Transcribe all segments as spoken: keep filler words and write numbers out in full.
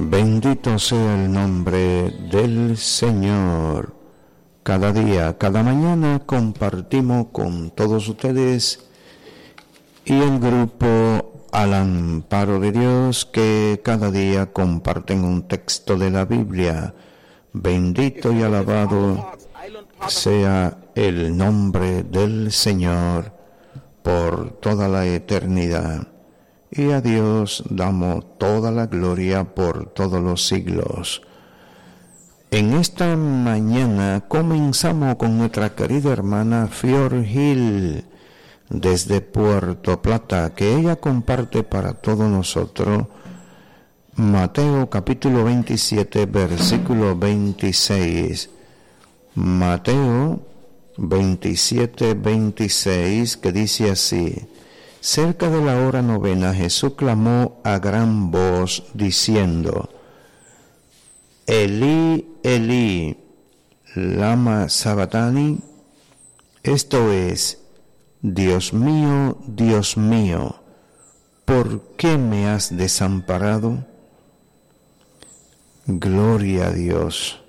Bendito sea el nombre del Señor. Cada día, cada mañana compartimos con todos ustedes y el grupo Al Amparo de Dios, que cada día comparten un texto de la Biblia. Bendito y alabado sea el nombre del Señor por toda la eternidad. Y a Dios damos toda la gloria por todos los siglos. En esta mañana comenzamos con nuestra querida hermana Fior Gil desde Puerto Plata, que ella comparte para todos nosotros Mateo capítulo veintisiete, versículo veintiséis. Mateo veintisiete, veintiséis, que dice así: cerca de la hora novena, Jesús clamó a gran voz diciendo: Elí, Elí, lama sabactani. Esto es: Dios mío, Dios mío, ¿por qué me has desamparado? Gloria a Dios.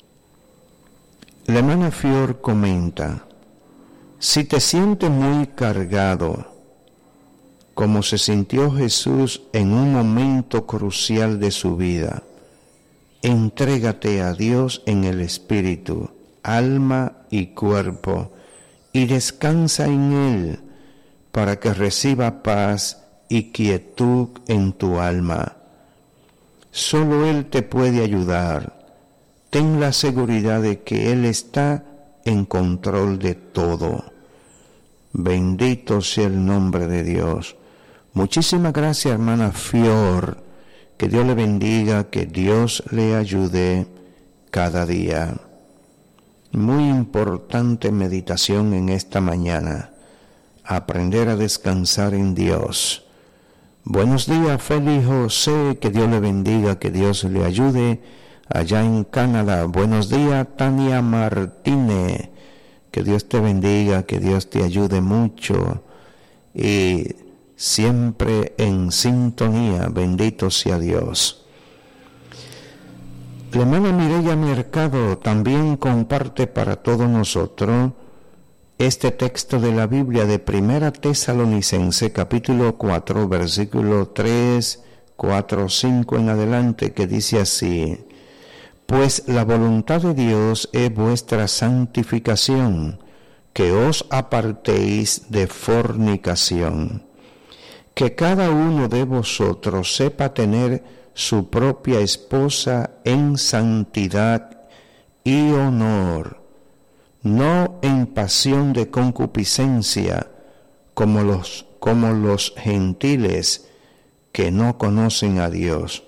La hermana Fior comenta: si te sientes muy cargado, como se sintió Jesús en un momento crucial de su vida, entrégate a Dios en el espíritu, alma y cuerpo, y descansa en Él, para que reciba paz y quietud en tu alma. Solo Él te puede ayudar. Ten la seguridad de que Él está en control de todo. Bendito sea el nombre de Dios. Muchísimas gracias, hermana Fior. Que Dios le bendiga, que Dios le ayude cada día. Muy importante meditación en esta mañana. Aprender a descansar en Dios. Buenos días, Félix José. Que Dios le bendiga, que Dios le ayude allá en Canadá. Buenos días, Tania Martínez. Que Dios te bendiga, que Dios te ayude mucho. Y siempre en sintonía, bendito sea Dios. La hermana Mireya Mercado también comparte para todos nosotros este texto de la Biblia de Primera Tesalonicense, capítulo cuatro, versículo tres, cuatro, cinco en adelante, que dice así: pues la voluntad de Dios es vuestra santificación, que os apartéis de fornicación. Que cada uno de vosotros sepa tener su propia esposa en santidad y honor, no en pasión de concupiscencia, como los, como los gentiles que no conocen a Dios.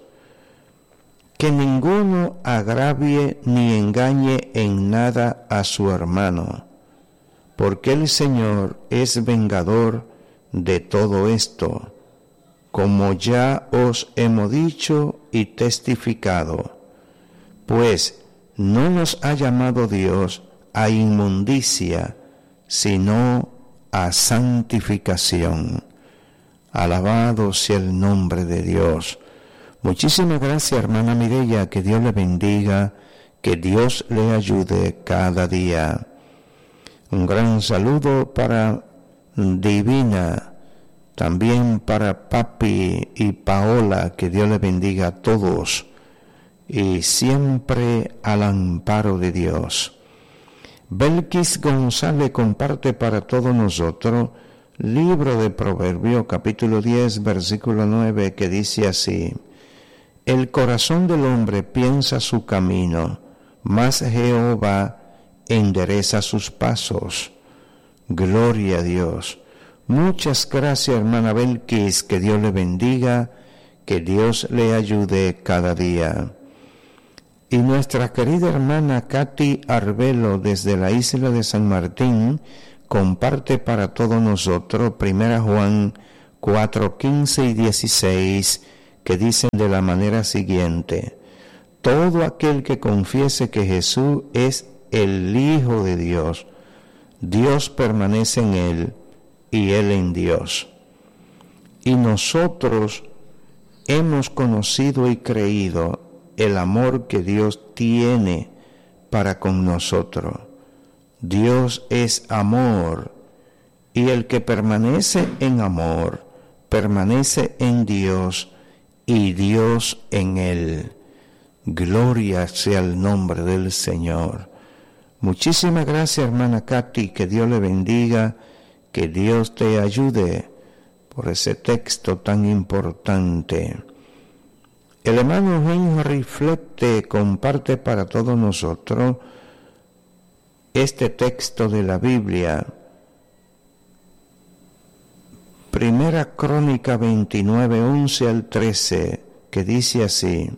Que ninguno agravie ni engañe en nada a su hermano, porque el Señor es vengador de todo esto, como ya os hemos dicho y testificado. Pues no nos ha llamado Dios a inmundicia, sino a santificación. Alabado sea el nombre de Dios. Muchísimas gracias, hermana Mireya, que Dios le bendiga, que Dios le ayude cada día. Un gran saludo para Divina, también para Papi y Paola, que Dios le bendiga a todos, y siempre al amparo de Dios. Belkis González comparte para todos nosotros libro de Proverbios, capítulo diez, versículo nueve, que dice así: el corazón del hombre piensa su camino, mas Jehová endereza sus pasos. Gloria a Dios. Muchas gracias, hermana Belkis, que Dios le bendiga, que Dios le ayude cada día. Y nuestra querida hermana Katy Arbelo, desde la isla de San Martín, comparte para todos nosotros Primera Juan cuatro, quince y dieciséis, que dicen de la manera siguiente: todo aquel que confiese que Jesús es el Hijo de Dios, Dios permanece en él y él en Dios. Y nosotros hemos conocido y creído el amor que Dios tiene para con nosotros. Dios es amor, y el que permanece en amor, permanece en Dios, y Dios en él. Gloria sea el nombre del Señor. Muchísimas gracias, hermana Katy, que Dios le bendiga, que Dios te ayude por ese texto tan importante. El hermano Henry Flete comparte para todos nosotros este texto de la Biblia, Primera Crónica veintinueve, once al trece, que dice así: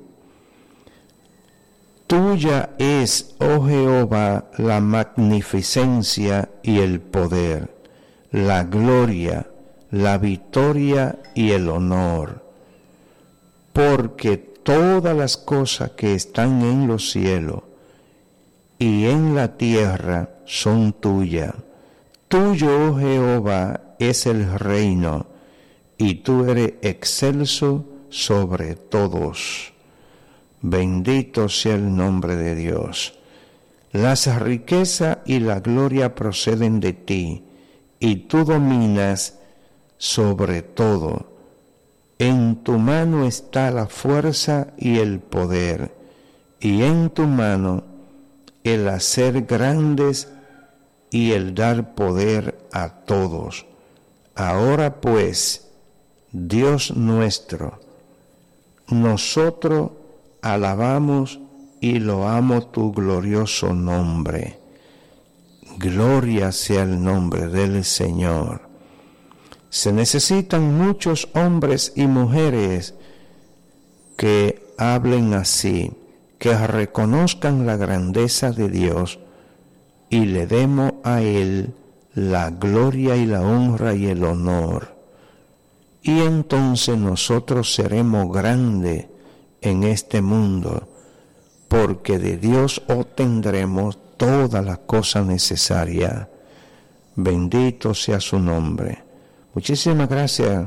Tuya es, oh Jehová, la magnificencia y el poder, la gloria, la victoria y el honor, porque todas las cosas que están en los cielos y en la tierra son tuyas. Tuyo, oh Jehová, es el reino, y tú eres excelso sobre todos. Bendito sea el nombre de Dios. Las riquezas y la gloria proceden de ti, y tú dominas sobre todo. En tu mano está la fuerza y el poder, y en tu mano el hacer grandes y el dar poder a todos. Ahora pues, Dios nuestro, nosotros alabamos y loamos tu glorioso nombre. Gloria sea el nombre del Señor. Se necesitan muchos hombres y mujeres que hablen así, que reconozcan la grandeza de Dios y le demos a Él la gloria y la honra y el honor. Y entonces nosotros seremos grandes en este mundo, porque de Dios obtendremos toda la cosa necesaria. Bendito sea su nombre. Muchísimas gracias.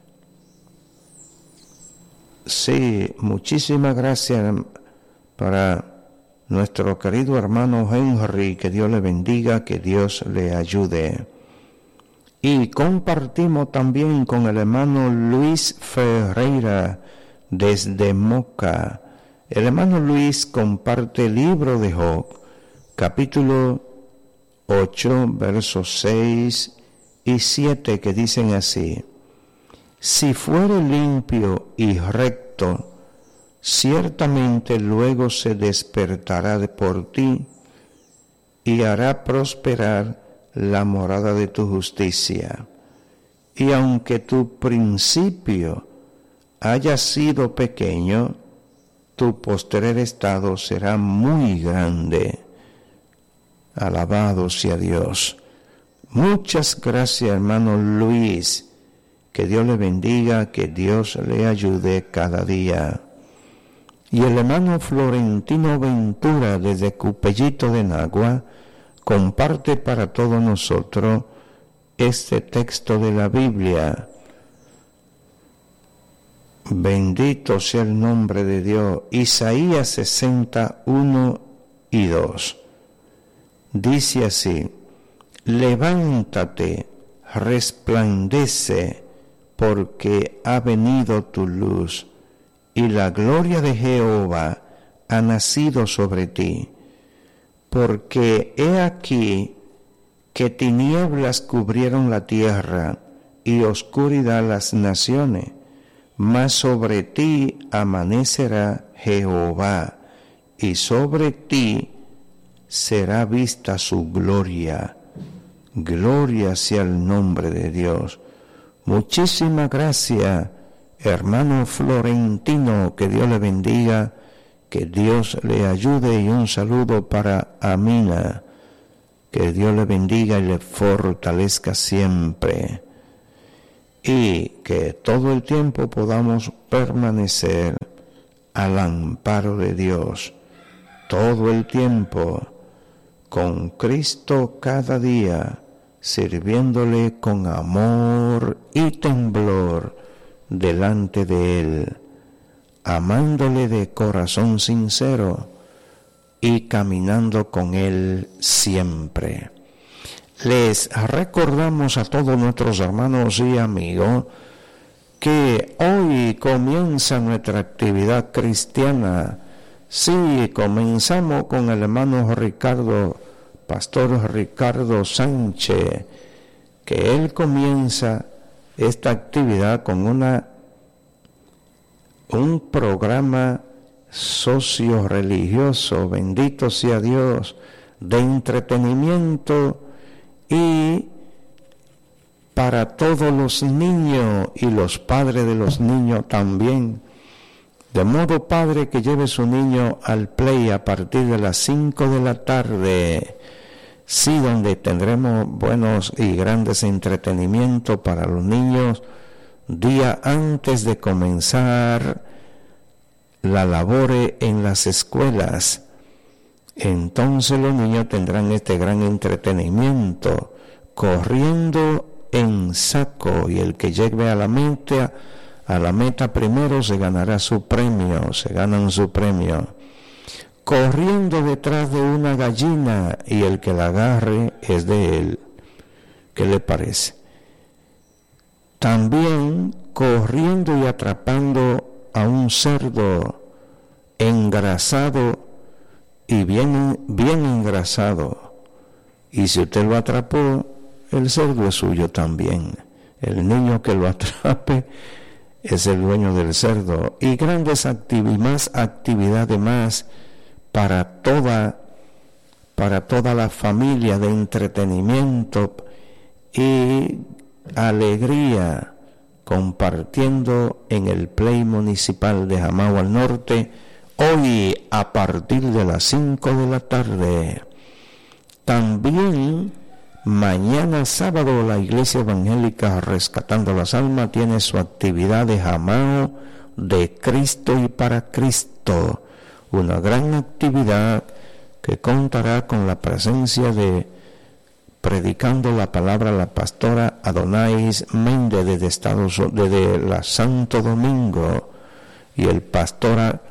Sí, muchísimas gracias para nuestro querido hermano Henry, que Dios le bendiga, que Dios le ayude. Y compartimos también con el hermano Luis Ferreira desde Moca. El hermano Luis comparte el libro de Job, capítulo ocho, versos seis y siete, que dicen así: Si fuere limpio y recto, ciertamente luego se despertará de por ti y hará prosperar la morada de tu justicia. Y aunque tu principio haya sido pequeño, tu postrer estado será muy grande. Alabado sea Dios. Muchas gracias, hermano Luis. Que Dios le bendiga, que Dios le ayude cada día. Y el hermano Florentino Ventura desde Cupellito de Nagua comparte para todos nosotros este texto de la Biblia. Bendito sea el nombre de Dios. Isaías sesenta, uno y dos. Dice así: Levántate, resplandece, porque ha venido tu luz, y la gloria de Jehová ha nacido sobre ti. Porque he aquí que tinieblas cubrieron la tierra, y oscuridad las naciones, mas sobre ti amanecerá Jehová, y sobre ti será vista su gloria. Gloria sea el nombre de Dios. Muchísimas gracias, hermano Florentino, que Dios le bendiga, que Dios le ayude, y un saludo para Amina, que Dios le bendiga y le fortalezca siempre, y que todo el tiempo podamos permanecer al amparo de Dios, todo el tiempo, con Cristo cada día, sirviéndole con amor y temblor delante de Él. amándole de corazón sincero y caminando con Él siempre. Les recordamos a todos nuestros hermanos y amigos que hoy comienza nuestra actividad cristiana. Sí, comenzamos con el hermano Ricardo, Pastor Ricardo Sánchez, que él comienza esta actividad con una un programa socio-religioso, bendito sea Dios, de entretenimiento y para todos los niños y los padres de los niños también. De modo, padre, que lleve su niño al play a partir de las cinco de la tarde. Sí, donde tendremos buenos y grandes entretenimientos para los niños día antes de comenzar la labor en las escuelas. Entonces los niños tendrán este gran entretenimiento, corriendo en saco, y el que llegue a la meta, a la meta primero se ganará su premio, se ganan su premio. Corriendo detrás de una gallina, y el que la agarre es de él. ¿Qué le parece? También corriendo y atrapando a un cerdo engrasado y bien, bien engrasado. Y si usted lo atrapó, el cerdo es suyo también. El niño que lo atrape es el dueño del cerdo. Y grandes actividades, más actividades más para toda, para toda la familia, de entretenimiento y alegría, compartiendo en el Play Municipal de Jamao al Norte, hoy a partir de las cinco de la tarde. También mañana sábado la Iglesia Evangélica Rescatando las Almas tiene su actividad de Jamao de Cristo y para Cristo, una gran actividad que contará con la presencia de predicando la palabra la pastora Adonais Méndez desde Estados desde la Santo Domingo, y el pastor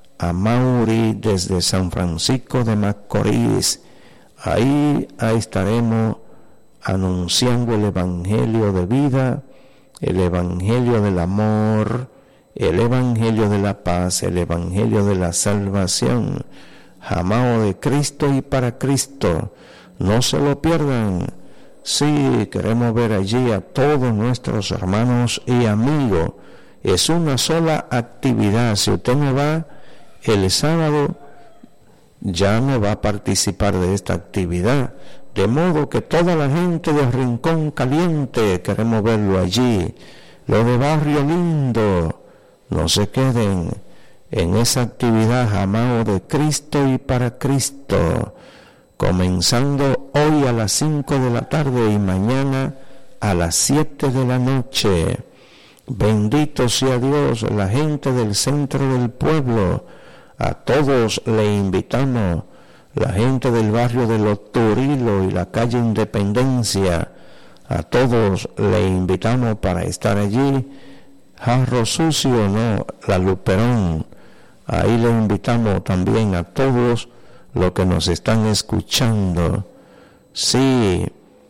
Amaury desde San Francisco de Macorís. Ahí, ahí estaremos anunciando el evangelio de vida, el evangelio del amor, el evangelio de la paz, el evangelio de la salvación. Jamao de Cristo y para Cristo. No se lo pierdan. Sí, queremos ver allí a todos nuestros hermanos y amigos. Es una sola actividad. Si usted no va el sábado, ya no va a participar de esta actividad. De modo que toda la gente de Rincón Caliente, queremos verlo allí. Los de Barrio Lindo, no se queden en esa actividad Jamao de Cristo y para Cristo, comenzando hoy a las cinco de la tarde y mañana a las siete de la noche. Bendito sea Dios. La gente del centro del pueblo, a todos le invitamos. La gente del barrio de Los Turilos y la calle Independencia, a todos le invitamos para estar allí. Jarro Sucio, no, la Luperón, ahí le invitamos también a todos los que nos están escuchando. Sí,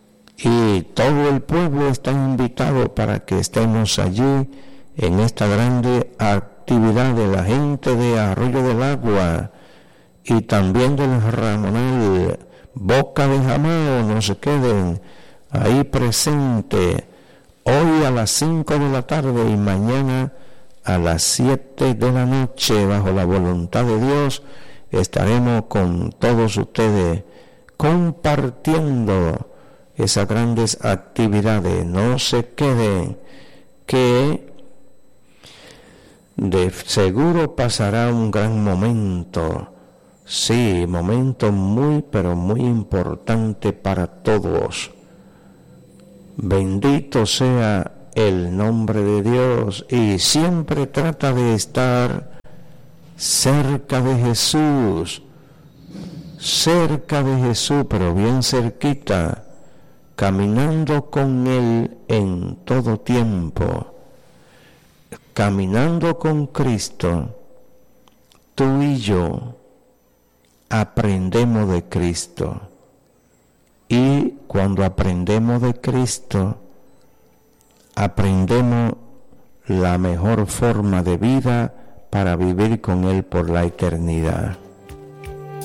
y todo el pueblo está invitado para que estemos allí en esta grande actividad de la gente de Arroyo del Agua y también del Ramonal, Boca de Jamao. No se queden ahí presente hoy a las cinco de la tarde y mañana a las siete de la noche. Bajo la voluntad de Dios estaremos con todos ustedes compartiendo esas grandes actividades. No se queden, que de seguro pasará un gran momento. Sí, momento muy pero muy importante para todos. Bendito sea el nombre de Dios, y siempre trata de estar cerca de Jesús, cerca de Jesús, pero bien cerquita, caminando con Él en todo tiempo, caminando con Cristo tú y yo aprendemos de Cristo. Y cuando aprendemos de Cristo, aprendemos la mejor forma de vida para vivir con Él por la eternidad.